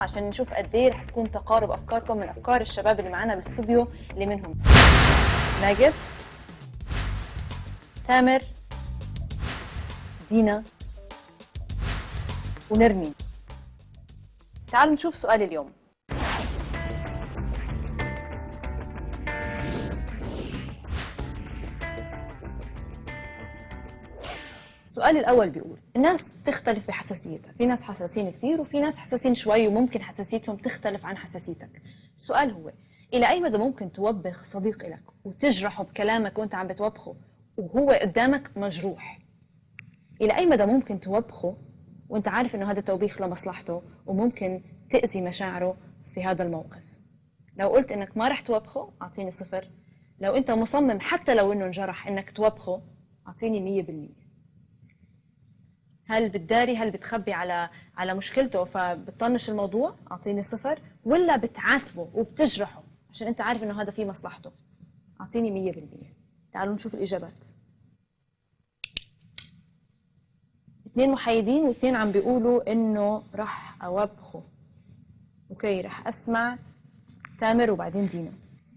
عشان نشوف قد ايه رح تكون تقارب افكاركم من افكار الشباب اللي معانا بالاستوديو، اللي منهم ماجد، تامر، دينا، ونرمين. تعالوا نشوف سؤال اليوم. السؤال الأول بيقول: الناس بتختلف بحساسيتها، في ناس حساسين كثير وفي ناس حساسين شوي وممكن حساسيتهم تختلف عن حساسيتك. السؤال هو: إلى أي مدى ممكن توبخ صديق لك وتجرحه بكلامك وأنت عم بتوبخه وهو قدامك مجروح؟ إلى أي مدى ممكن توبخه وأنت عارف إنه هذا توبيخ لمصلحته وممكن تأذي مشاعره في هذا الموقف؟ لو قلت إنك ما رح توبخه أعطيني 0. لو أنت مصمم حتى لو إنه انجرح إنك توبخه أعطيني 100%. هل بتداري، هل بتخبي على مشكلته فبتطنش الموضوع؟ أعطيني 0. ولا بتعاتبه وبتجرحه عشان أنت عارف إنه هذا فيه مصلحته؟ أعطيني 100%. تعالوا نشوف الإجابات. 2 محايدين و2 عم بيقولوا إنه رح أوبخه. أوكي، رح أسمع تامر وبعدين دينا.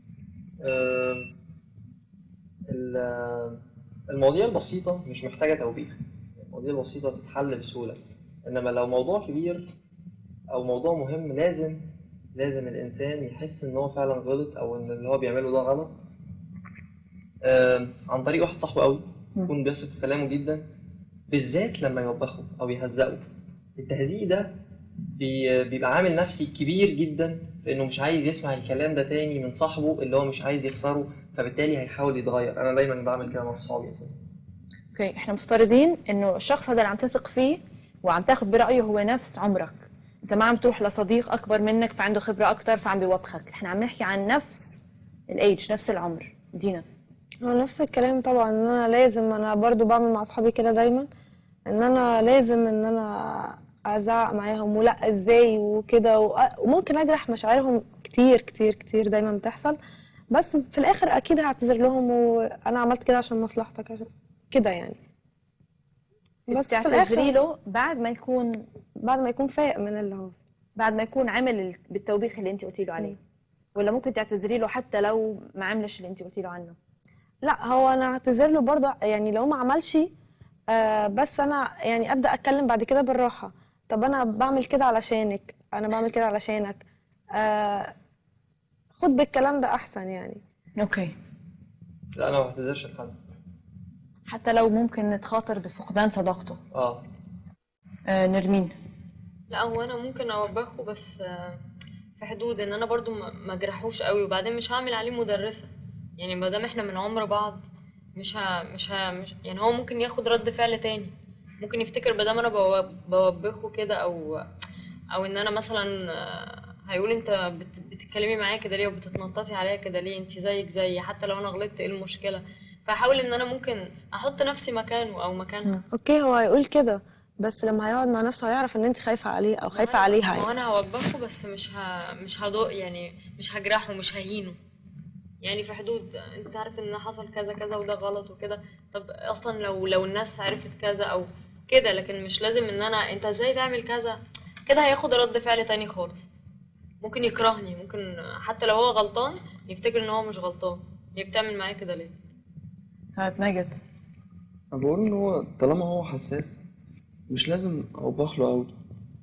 المواضيع البسيطة مش محتاجة توبيخ، المواضيع البسيطة تتحل بسهولة. إنما لو موضوع كبير أو موضوع مهم لازم الإنسان يحس إن هو فعلا غلط أو إن اللي هو بيعمله ده غلط، عن طريق واحد صاحبه قوي يكون بيثق في كلامه جدا، بالذات لما يوبخه أو يهزقه. التهزيق ده بيبقى عامل نفسي كبير جدا في إنه مش عايز يسمع الكلام ده تاني من صاحبه اللي هو مش عايز يخسره، فبالتالي هيحاول يتغير. أنا دايما بعمل كده مع أصحابي أساسا. اوكي، احنا مفترضين انه الشخص هذا اللي عم تثق فيه وعم تاخذ برايه هو نفس عمرك، انت ما عم تروح لصديق اكبر منك فعنده خبره اكثر فعم بيوبخك. احنا عم نحكي عن نفس الايج، نفس العمر. دينا؟ هو نفس الكلام طبعا. ان انا لازم، انا برضو بعمل مع اصحابي كده دايما، ان انا لازم ان انا ازعق معاهم ولا ازاي وكده، وممكن اجرح مشاعرهم كتير كتير كتير، دايما بتحصل. بس في الاخر اكيد هعتذر لهم، وانا عملت كده عشان مصلحتك، عشان كده يعني. بس بتعتذري له بعد ما يكون فايق من اللي هو، بعد ما يكون عمل بالتوبيخ اللي انت قلتي له عليه؟ ولا ممكن تعتذري له حتى لو ما عملش اللي انت قلتي له عنه؟ لا، هو انا اعتذر له برضه يعني لو ما عملش، بس انا يعني ابدا اتكلم بعد كده بالراحه. طب انا بعمل كده علشانك، انا بعمل كده علشانك، خد بالكلام ده احسن يعني. اوكي. لا، انا ما بعتذرش لحد حتى لو ممكن نتخاطر بفقدان صداقته. نرمين؟ لا، هو انا ممكن اوبخه بس في حدود ان انا برضو ما اجرحوش قوي، وبعدين مش هعمل عليه مدرسه. يعني ما دام احنا من عمر بعض مش يعني هو ممكن ياخد رد فعل تاني، ممكن يفتكر بدل انا بوبخه كده او ان انا مثلا هيقول انت بتتكلمي معايا كده ليه وبتتنططي عليا كده ليه، انت زيك زي، حتى لو انا غلطت ايه المشكله؟ فحاول ان انا ممكن احط نفسي مكانه او مكانها. اوكي، هو هيقول كده، بس لما هيقعد مع نفسه هيعرف ان انت خايفه عليه او خايفه عليها يعني. يعني. انا هوبخه بس مش هضوء يعني، مش هجرحه، مش ههينه، يعني في حدود انت عارف ان حصل كذا كذا وده غلط وكده. طب اصلا لو الناس عرفت كذا او كده، لكن مش لازم ان انا انت ازاي تعمل كذا كده، هياخد رد فعل تاني خالص. ممكن يكرهني، ممكن حتى لو هو غلطان يفتكر ان هو مش غلطان. هي بتعمل معايا كده ليه؟ طيب ماجد؟ انا بقول ان هو طالما هو حساس مش لازم اوبخ له قوي،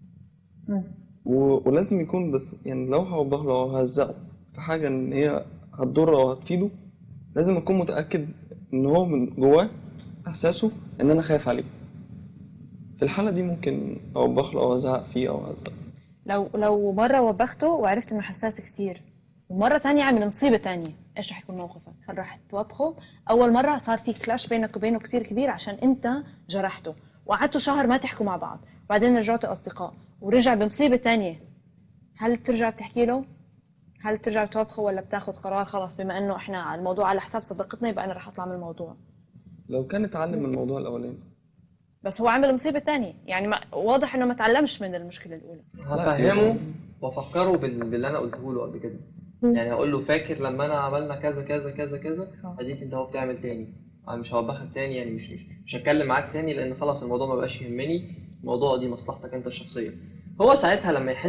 ولازم يكون، بس يعني لو هوبخ له او ههزقه في حاجه ان هي هتضره او هتفيده، لازم اكون متاكد ان هو من جواه احساسه ان انا خايف عليه. في الحاله دي ممكن اوبخ له او ازعق فيه او اهزقه. لو مره وبخته وعرفت انه حساس كثير ومره ثانيه عمل مصيبه ثانيه، ايش رح يكون موقفك؟ هل رح توبخه؟ اول مره صار في كلاش بينك وبينه كثير كبير عشان انت جرحته وقعدتوا شهر ما تحكوا مع بعض، وبعدين رجعتوا اصدقاء ورجع بمصيبه ثانيه، هل بترجع بتحكي له؟ هل بترجع بتوبخه ولا بتاخذ قرار خلاص بما انه احنا الموضوع على حساب صداقتنا يبقى انا رح اطلع من الموضوع؟ لو كان اتعلم من الموضوع الاولاني. بس هو عمل مصيبه ثانيه، يعني واضح انه ما تعلمش من المشكله الاولى. هفهمه وافكره باللي انا قلته له قبل كده. يعني هقول له فاكر لما انا عملنا كذا كذا كذا كذا، اديك انت اهو بتعمل تاني. انا مش هوبخك تاني، يعني مش هتكلم معاك تاني، لان خلاص الموضوع ما بقاش يهمني. الموضوع دي مصلحتك انت الشخصيه. هو ساعتها لما يحس